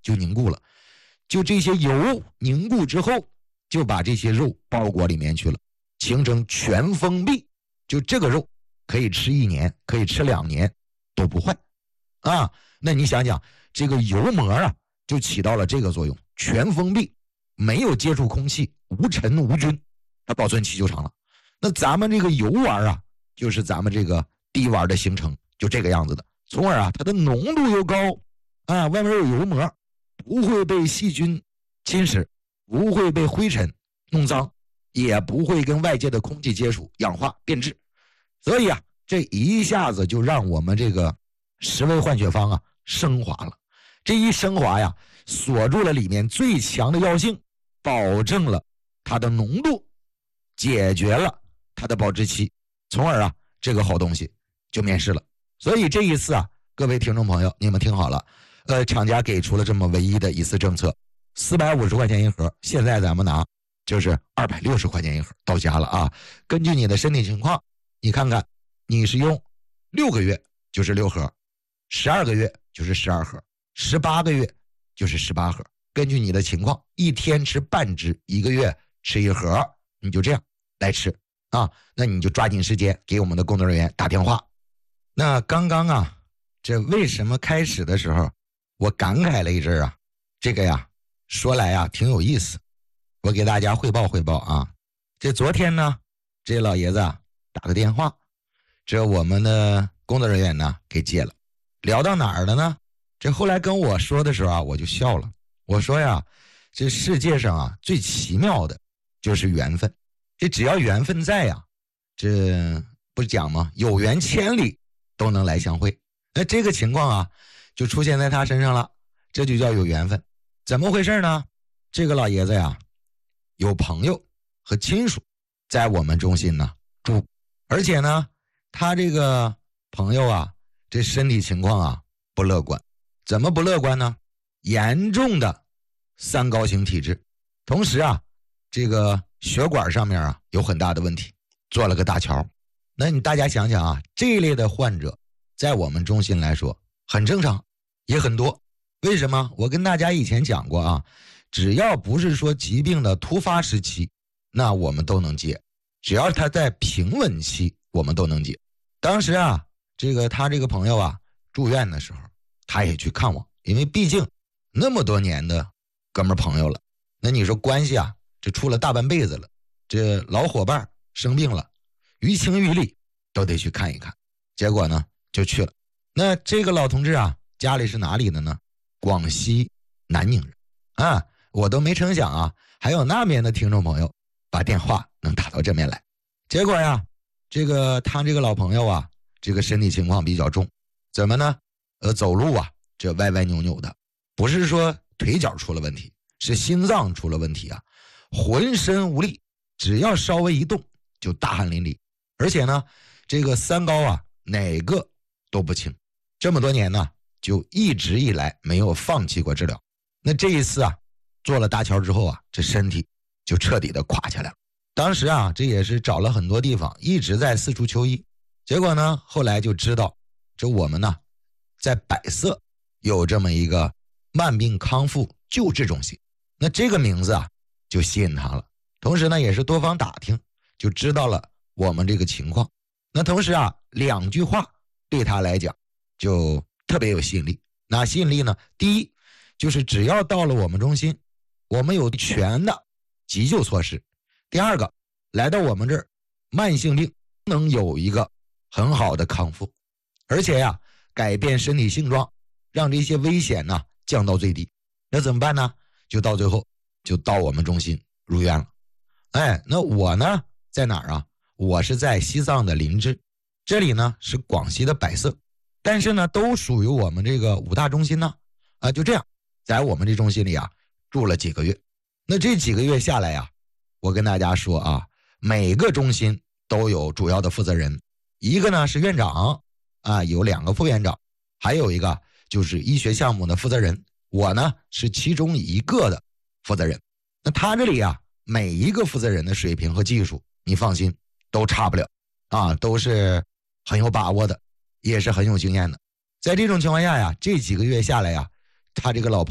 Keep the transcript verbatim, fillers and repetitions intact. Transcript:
就凝固了，就这些油凝固之后，就把这些肉包裹里面去了，形成全封闭，就这个肉可以吃一年，可以吃两年都不坏啊。那你想想，这个油膜啊，就起到了这个作用，全封闭，没有接触空气，无尘无菌，它保存期就长了。那咱们这个油丸啊，就是咱们这个滴丸的形成就这个样子的，从而啊，它的浓度又高啊，外面有油膜，不会被细菌侵蚀，不会被灰尘弄脏，也不会跟外界的空气接触氧化变质。所以啊，这一下子就让我们这个十味换血方啊升华了。这一升华呀，锁住了里面最强的药性，保证了它的浓度，解决了它的保质期，从而啊，这个好东西就面世了。所以这一次啊，各位听众朋友，你们听好了，呃，厂家给出了这么唯一的一次政策，四百五十块钱一盒，现在咱们拿就是二百六十块钱一盒到家了啊。根据你的身体情况，你看看你是用六个月就是六盒，十二个月就是十二盒，十八个月就是十八盒，根据你的情况，一天吃半支，一个月吃一盒，你就这样来吃啊。那你就抓紧时间给我们的工作人员打电话。那刚刚啊，这为什么开始的时候我感慨了一阵啊？这个呀，说来呀挺有意思，我给大家汇报汇报啊。这昨天呢，这老爷子啊打个电话，这我们的工作人员呢给接了，聊到哪儿了呢？这后来跟我说的时候啊，我就笑了。我说呀，这世界上啊最奇妙的就是缘分，这只要缘分在呀，这不讲吗？有缘千里都能来相会。那这个情况啊，就出现在他身上了，这就叫有缘分。怎么回事呢？这个老爷子呀，有朋友和亲属在我们中心呢住，而且呢，他这个朋友啊，这身体情况啊不乐观。怎么不乐观呢？严重的三高型体质，同时啊，这个血管上面啊有很大的问题，做了个搭桥。那你大家想想啊，这一类的患者在我们中心来说很正常，也很多。为什么？我跟大家以前讲过啊，只要不是说疾病的突发时期，那我们都能接；只要他在平稳期，我们都能接。当时啊，这个他这个朋友啊住院的时候，他也去看我，因为毕竟那么多年的哥们儿朋友了，那你说关系啊，这处了大半辈子了，这老伙伴生病了，于情于理都得去看一看。结果呢，就去了。那这个老同志啊，家里是哪里的呢？广西南宁人啊，我都没成想啊，还有那边的听众朋友把电话能打到这边来。结果呀，这个他这个老朋友啊，这个身体情况比较重，怎么呢？呃，走路啊，这歪歪扭扭的，不是说腿脚出了问题，是心脏出了问题啊，浑身无力，只要稍微一动就大汗淋漓，而且呢，这个三高啊，哪个都不轻，这么多年呢，就一直以来没有放弃过治疗。那这一次啊，做了搭桥之后啊，这身体就彻底的垮下来了。当时啊，这也是找了很多地方，一直在四处求医。结果呢，后来就知道，这我们呢，在百色有这么一个慢病康复救治中心。那这个名字啊，就吸引他了。同时呢，也是多方打听，就知道了我们这个情况。那同时啊，两句话对他来讲就特别有吸引力。哪吸引力呢？第一，就是只要到了我们中心，我们有全的急救措施。第二个，来到我们这儿，慢性病能有一个很好的康复，而且呀，改变身体性状，让这些危险呢降到最低。那怎么办呢？就到最后就到我们中心入院了。哎，那我呢在哪儿啊？我是在西藏的林芝，这里呢是广西的百色，但是呢都属于我们这个五大中心呢。啊，就这样，在我们这中心里啊住了几个月。那这几个月下来呀，我跟大家说啊，每个中心都有主要的负责人，一个呢是院长啊，有两个副院长，还有一个就是医学项目的负责人，我呢是其中一个的负责人。那他这里啊，每一个负责人的水平和技术，你放心都差不了啊，都是很有把握的，也是很有经验的。在这种情况下呀，这几个月下来呀，他这个老